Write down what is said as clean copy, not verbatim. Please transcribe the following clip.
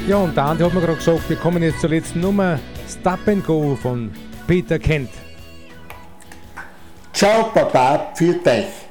Ja, und der Andi hat mir gerade gesagt, wir kommen jetzt zur letzten Nummer. Stop and Go von Peter Kent. Ciao, Papa, pfiat euch.